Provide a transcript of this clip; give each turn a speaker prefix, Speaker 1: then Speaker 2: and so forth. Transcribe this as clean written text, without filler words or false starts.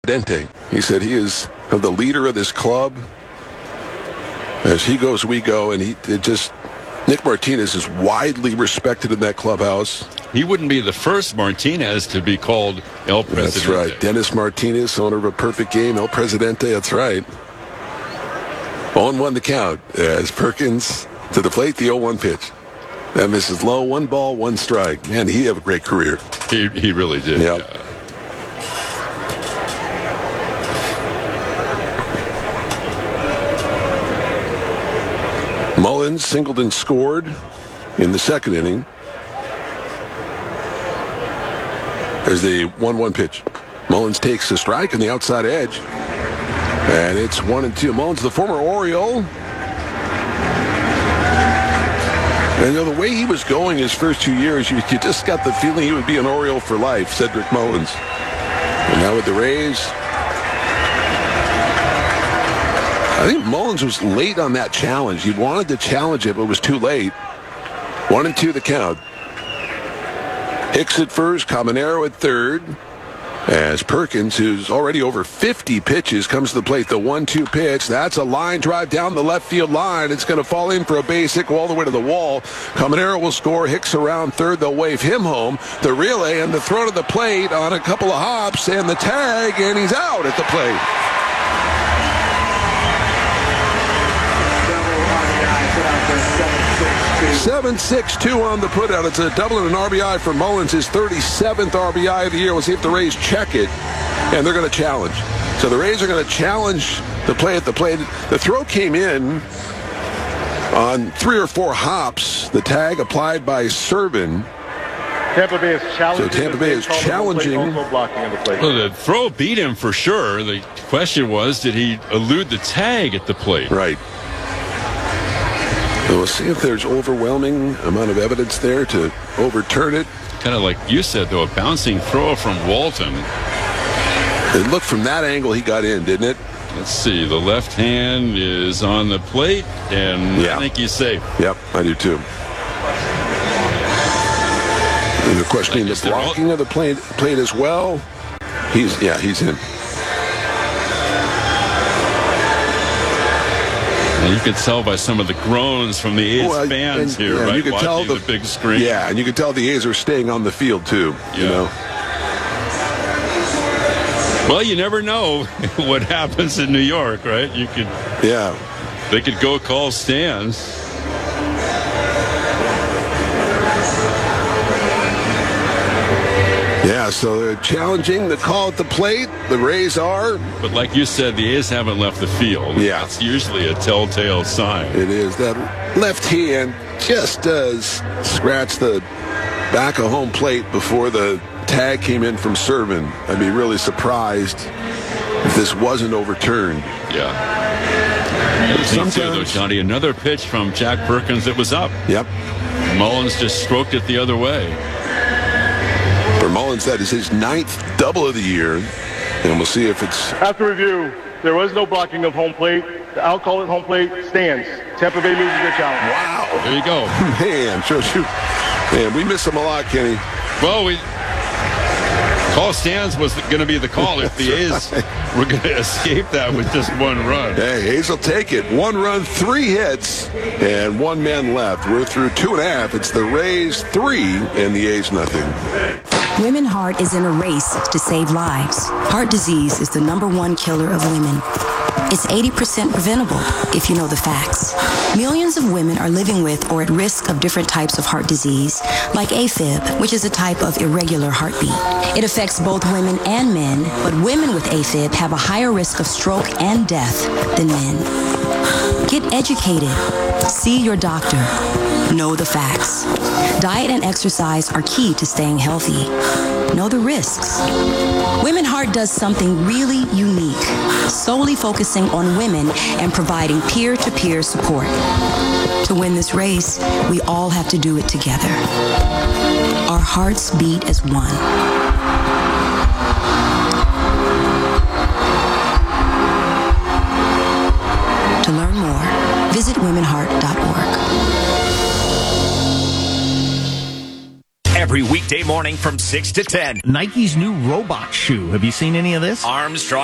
Speaker 1: Dente. He said he is the leader of this club. As he goes, we go, and Nick Martinez is widely respected in that clubhouse.
Speaker 2: He wouldn't be the first Martinez to be called El Presidente.
Speaker 1: That's right. Dennis Martinez, owner of A Perfect Game, El Presidente, that's right. 0-1 the count as Perkins to the plate, the 0-1 pitch. That misses low, 1 ball, 1 strike. Man, he had a great career.
Speaker 2: He really did.
Speaker 1: Yep.
Speaker 2: Yeah.
Speaker 1: Mullins singled and scored in the second inning. There's the 1-1 pitch. Mullins takes a strike on the outside edge. And it's 1-2. Mullins, the former Oriole. And the way he was going his first 2 years, you just got the feeling he would be an Oriole for life, Cedric Mullins. And now with the Rays, I think Mullins was late on that challenge. He wanted to challenge it, but it was too late. 1-2 the count. Hicks at first, Caminero at third. As Perkins, who's already over 50 pitches, comes to the plate. The 1-2 pitch. That's a line drive down the left field line. It's going to fall in for a base hit, go all the way to the wall. Caminero will score. Hicks around third. They'll wave him home. The relay and the throw to the plate on a couple of hops and the tag, and he's out at the plate. 7-6-2 on the putout. It's a double and an RBI for Mullins, his 37th RBI of the year. We'll see if the Rays check it, and they're going to challenge. So the Rays are going to challenge the play at the plate. The throw came in on 3 or 4 hops. The tag applied by Servin.
Speaker 3: Tampa Bay is challenging.
Speaker 1: So Tampa Bay is challenging.
Speaker 3: Also blocking on the plate.
Speaker 2: Well, the throw beat him for sure. The question was, did he elude the tag at the plate?
Speaker 1: Right. So we'll see if there's overwhelming amount of evidence there to overturn it.
Speaker 2: Kind of like you said, though, a bouncing throw from Walton.
Speaker 1: It looked from that angle he got in, didn't it?
Speaker 2: Let's see. The left hand is on the plate, and
Speaker 1: yeah.
Speaker 2: I think he's safe.
Speaker 1: Yep, I do too. And the questioning the blocking of the plate as well. He's in.
Speaker 2: And you could tell by some of the groans from the A's fans here, right?
Speaker 1: You could tell
Speaker 2: the big screen.
Speaker 1: Yeah, and you could tell the A's are staying on the field too.
Speaker 2: Yeah.
Speaker 1: You know.
Speaker 2: Well, you never know what happens in New York, right? You could.
Speaker 1: Yeah.
Speaker 2: They could go call stands.
Speaker 1: Yeah, so they're challenging the call at the plate. The Rays are.
Speaker 2: But like you said, the A's haven't left the field.
Speaker 1: Yeah.
Speaker 2: That's usually a telltale sign.
Speaker 1: It is. That left hand just does scratch the back of home plate before the tag came in from Servin. I'd be really surprised if this wasn't overturned.
Speaker 2: Yeah. Sometimes, though, Johnny, another pitch from Jack Perkins that was up.
Speaker 1: Yep.
Speaker 2: Mullins just stroked it the other way.
Speaker 1: For Mullins, that is his 9th double of the year. And we'll see if it's...
Speaker 3: After review, there was no blocking of home plate. The out call at home plate stands. Tampa Bay loses their challenge.
Speaker 1: Wow.
Speaker 2: There you go.
Speaker 1: Man, shoot. Man, we miss him a lot, Kenny.
Speaker 2: Well, call stands was going to be the call if the A's were going to escape that with just 1 run.
Speaker 1: Hey, A's will take it. 1 run, 3 hits, and 1 man left. We're through 2.5. It's the Rays 3 and the A's nothing.
Speaker 4: Women Heart is in a race to save lives. Heart disease is the #1 killer of women. It's 80% preventable if you know the facts. Millions of women are living with or at risk of different types of heart disease, like AFib, which is a type of irregular heartbeat. It affects both women and men, but women with AFib have a higher risk of stroke and death than men. Get educated. See your doctor. Know the facts. Diet and exercise are key to staying healthy. Know the risks. Women Heart does something really unique, solely focusing on women and providing peer-to-peer support. To win this race, we all have to do it together. Our hearts beat as one. To learn more, visit womenheart.org.
Speaker 5: Every weekday weekday morning from 6 to 10.
Speaker 6: Nike's new robot shoe. Have you seen any of this?
Speaker 5: Armstrong.